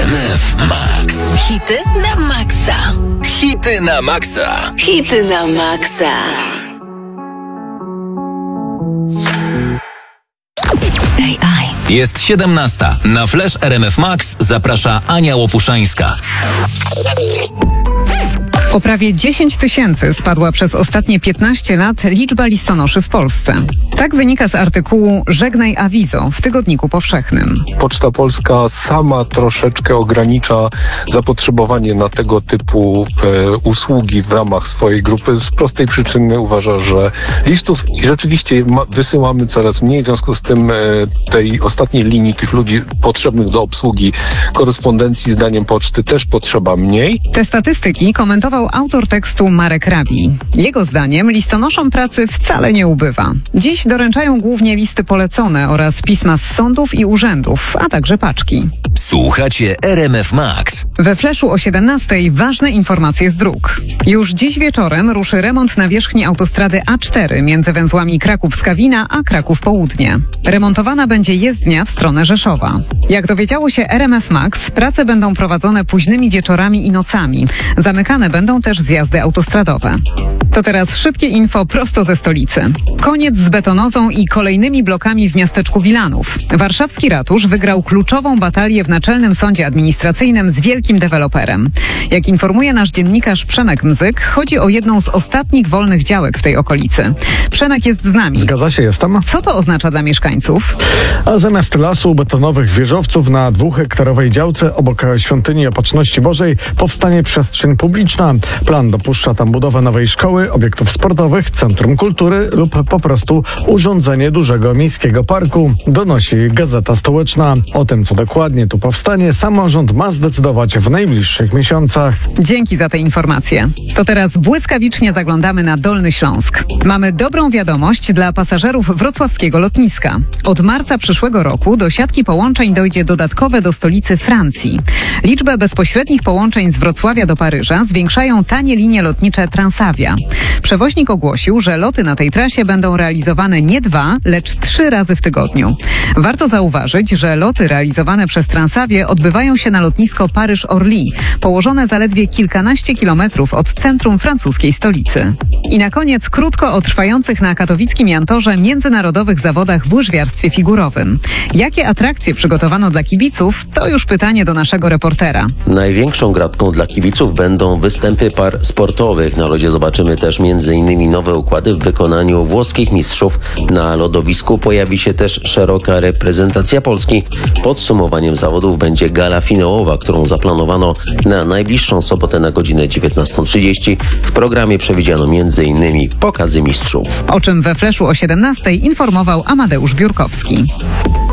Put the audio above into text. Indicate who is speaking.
Speaker 1: RMF Max.
Speaker 2: Hity na maksa.
Speaker 1: Hity na maksa.
Speaker 2: Hity na maksa. AI.
Speaker 1: Jest 17. Na Flash RMF Max zaprasza Ania Łopuszańska.
Speaker 3: O prawie 10 000 spadła przez ostatnie 15 lat liczba listonoszy w Polsce. Tak wynika z artykułu Żegnaj Awizo w Tygodniku Powszechnym.
Speaker 4: Poczta Polska sama troszeczkę ogranicza zapotrzebowanie na tego typu usługi w ramach swojej grupy. Z prostej przyczyny uważa, że listów rzeczywiście wysyłamy coraz mniej. W związku z tym tej ostatniej linii tych ludzi potrzebnych do obsługi korespondencji zdaniem poczty też potrzeba mniej.
Speaker 3: Te statystyki komentował autor tekstu Marek Rabi. Jego zdaniem listonoszom pracy wcale nie ubywa. Dziś doręczają głównie listy polecone oraz pisma z sądów i urzędów, a także paczki.
Speaker 1: Słuchacie RMF Max.
Speaker 3: We Flashu o 17:00 ważne informacje z dróg. Już dziś wieczorem ruszy remont nawierzchni autostrady A4 między węzłami Kraków-Skawina a Kraków-Południe. Remontowana będzie jezdnia w stronę Rzeszowa. Jak dowiedziało się RMF Max, prace będą prowadzone późnymi wieczorami i nocami. Zamykane będą też zjazdy autostradowe. To teraz szybkie info prosto ze stolicy. Koniec z betonozą i kolejnymi blokami w miasteczku Wilanów. Warszawski ratusz wygrał kluczową batalię w Naczelnym Sądzie Administracyjnym z wielkim deweloperem. Jak informuje nasz dziennikarz Przemek Mzyk, chodzi o jedną z ostatnich wolnych działek w tej okolicy. Przemek jest z nami.
Speaker 5: Zgadza się, jestem.
Speaker 3: Co to oznacza dla mieszkańców?
Speaker 5: A zamiast lasu betonowych wieżowców na 2-hektarowej działce obok Świątyni Opatrzności Bożej powstanie przestrzeń publiczna. Plan dopuszcza tam budowę nowej szkoły, obiektów sportowych, centrum kultury lub po prostu urządzenie dużego miejskiego parku, donosi Gazeta Stołeczna. O tym, co dokładnie tu powstanie, samorząd ma zdecydować w najbliższych miesiącach.
Speaker 3: Dzięki za te informacje. To teraz błyskawicznie zaglądamy na Dolny Śląsk. Mamy dobrą wiadomość dla pasażerów wrocławskiego lotniska. Od marca przyszłego roku do siatki połączeń dojdzie dodatkowe do stolicy Francji. Liczbę bezpośrednich połączeń z Wrocławia do Paryża zwiększają tanie linie lotnicze Transavia. Przewoźnik ogłosił, że loty na tej trasie będą realizowane nie 2, lecz 3 razy w tygodniu. Warto zauważyć, że loty realizowane przez Transavię odbywają się na lotnisko Paryż-Orly, położone zaledwie kilkanaście kilometrów od centrum francuskiej stolicy. I na koniec krótko o trwających na katowickim Jantorze międzynarodowych zawodach w łyżwiarstwie figurowym. Jakie atrakcje przygotowano dla kibiców, to już pytanie do naszego reportera.
Speaker 6: Największą gratką dla kibiców będą występy par sportowych. Na lodzie zobaczymy też m.in. nowe układy w wykonaniu włoskich mistrzów. Na lodowisku pojawi się też szeroka reprezentacja Polski. Podsumowaniem zawodów będzie gala finałowa, którą zaplanowano na najbliższą sobotę na godzinę 19:30. W programie przewidziano m.in. pokazy mistrzów.
Speaker 3: O czym we Flashu o 17:00 informował Amadeusz Biurkowski.